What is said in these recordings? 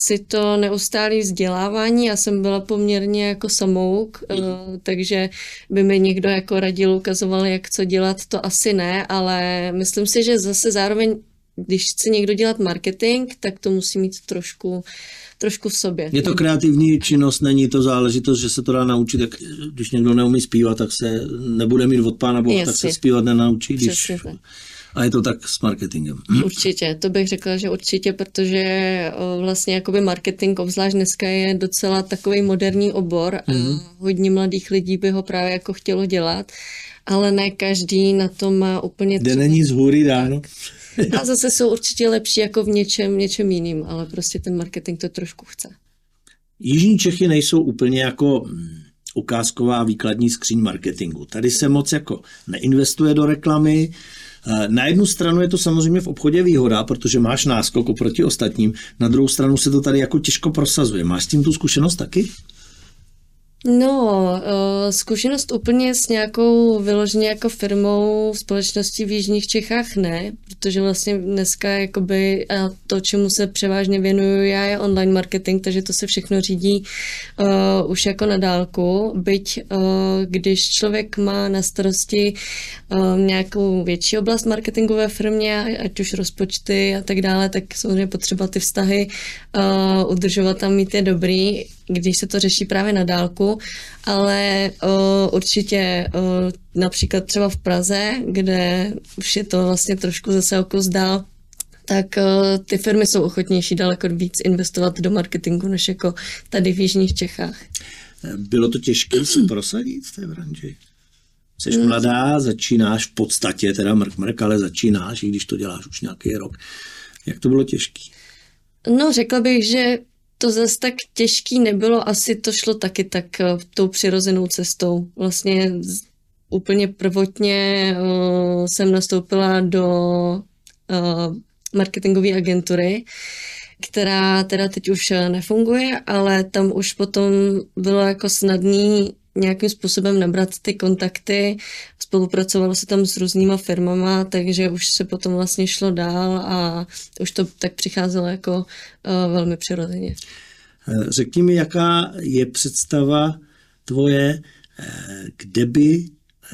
si to neustálé vzdělávání, já jsem byla poměrně jako samouk, takže by mi někdo jako radil, ukazoval, jak co dělat, to asi ne, ale myslím si, že zase zároveň, když chce někdo dělat marketing, tak to musí mít trošku v sobě. Je to kreativní činnost, není to záležitost, že se to dá naučit, jak když někdo neumí zpívat, tak se nebude mít od Pána Boha, tak se zpívat nenaučí. A je to tak s marketingem. Určitě, to bych řekla, že určitě, protože vlastně jakoby marketing, obzvlášť dneska je docela takový moderní obor a hodně mladých lidí by ho právě jako chtělo dělat, ale ne každý na to má úplně Kde není z hůry dáno. A zase jsou určitě lepší jako v něčem jiným, ale prostě ten marketing to trošku chce. Jižní Čechy nejsou úplně jako ukázková výkladní skříň marketingu. Tady se moc jako neinvestuje do reklamy. Na jednu stranu je to samozřejmě v obchodě výhoda, protože máš náskok oproti ostatním, na druhou stranu se to tady jako těžko prosazuje. Máš s tím tu zkušenost taky? No, zkušenost úplně s nějakou vyloženě jako firmou, společností v jižních Čechách ne, protože vlastně dneska jakoby to, čemu se převážně věnuju já, je online marketing, takže to se všechno řídí už jako na dálku, byť když člověk má na starosti nějakou větší oblast marketingu ve firmě, ať už rozpočty a tak dále, tak samozřejmě potřeba ty vztahy udržovat tam, mít je dobrý, když se to řeší právě na dálku, ale určitě například třeba v Praze, kde už je to vlastně trošku zase o kus dál, tak ty firmy jsou ochotnější daleko víc investovat do marketingu, než jako tady v jižních Čechách. Bylo to těžké se prosadit v té branži? Jsi mladá, začínáš v podstatě, teda mrk, ale začínáš, i když to děláš už nějaký rok. Jak to bylo těžké? No, řekla bych, že to zase tak těžký nebylo, asi to šlo taky tak tou přirozenou cestou. Vlastně úplně prvotně jsem nastoupila do marketingové agentury, která teda teď už nefunguje, ale tam už potom bylo jako snadný nějakým způsobem nabrat ty kontakty, spolupracovalo se tam s různýma firmama, takže už se potom vlastně šlo dál a už to tak přicházelo jako velmi přirozeně. Řekni mi, jaká je představa tvoje, kde by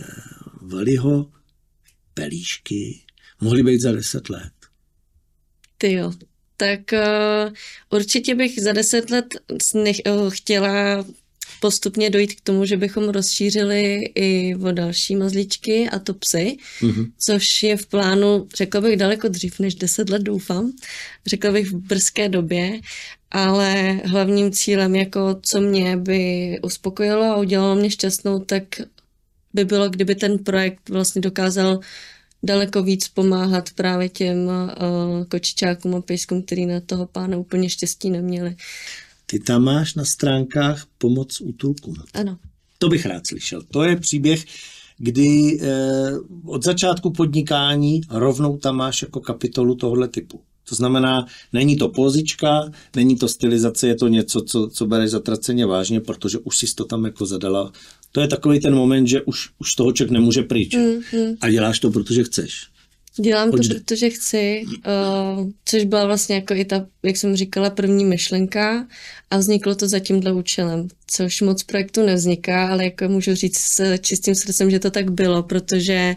Valiho pelíšky mohly být za 10 let? Tyjo, tak určitě bych za 10 let chtěla postupně dojít k tomu, že bychom rozšířili i o další mazlíčky, a to psy, což je v plánu, řekla bych, daleko dřív než 10 let, doufám. Řekla bych v brzké době, ale hlavním cílem, jako co mě by uspokojilo a udělalo mě šťastnou, tak by bylo, kdyby ten projekt vlastně dokázal daleko víc pomáhat právě těm kočičákům a pejskům, který na toho pána úplně štěstí neměli. Ty tam máš na stránkách pomoc útulkům. Ano. To bych rád slyšel. To je příběh, kdy od začátku podnikání rovnou tam máš jako kapitolu tohohle typu. To znamená, není to pózička, není to stylizace, je to něco, co bereš zatraceně vážně, protože už jsi to tam jako zadala. To je takový ten moment, že už toho člověk nemůže pryč. A děláš to, protože chceš. Dělám to, protože chci, což byla vlastně jako i ta, jak jsem říkala, první myšlenka a vzniklo to za tímhle účelem, což moc projektu nevzniká, ale jako můžu říct s čistým srdcem, že to tak bylo, protože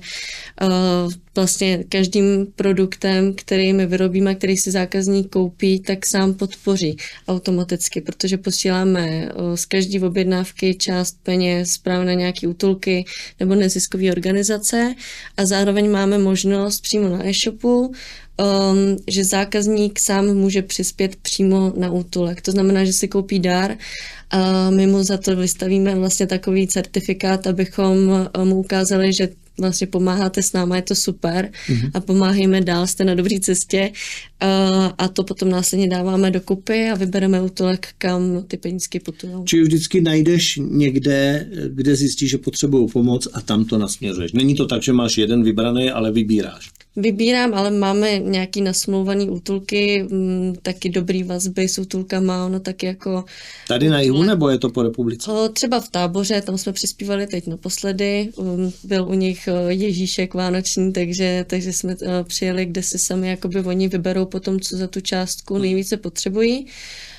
vlastně každým produktem, který my vyrobíme, který si zákazník koupí, tak sám podpoří automaticky, protože posíláme z každé objednávky část peněz právě na nějaké útulky nebo neziskové organizace a zároveň máme možnost přímo na e-shopu, že zákazník sám může přispět přímo na útulek. To znamená, že si koupí dar a my mu za to vystavíme vlastně takový certifikát, abychom mu ukázali, že vlastně pomáháte s náma, je to super a pomáhejme dál, jste na dobré cestě a to potom následně dáváme dokupy a vybereme útulek, kam ty penízky putují. Či vždycky najdeš někde, kde zjistíš, že potřebují pomoc a tam to nasměřuješ. Není to tak, že máš jeden vybraný, ale vybíráš. Vybírám, ale máme nějaký nasmlouvaný útulky, taky dobrý vazby s útulkama, ono taky jako... Tady na jihu, nebo je to po republice? Třeba v Táboře, tam jsme přispívali teď naposledy, byl u nich Ježíšek vánoční, takže jsme přijeli, kde si sami jakoby oni vyberou potom, co za tu částku nejvíce potřebují.